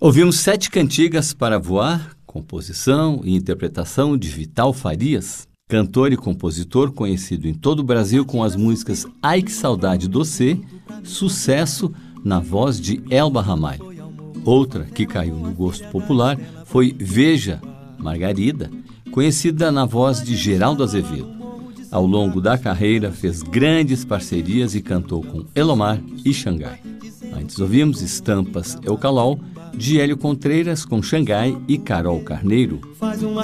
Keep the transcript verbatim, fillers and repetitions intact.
Ouvimos Sete Cantigas para Voar, composição e interpretação de Vital Farias, cantor e compositor conhecido em todo o Brasil com as músicas Ai Que Saudade Doce, sucesso na voz de Elba Ramalho. Outra que caiu no gosto popular foi Veja, Margarida, conhecida na voz de Geraldo Azevedo. Ao longo da carreira, fez grandes parcerias e cantou com Elomar e Xangai. Antes ouvimos Estampas Eucalol, de Hélio Contreiras com Xangai e Carol Carneiro.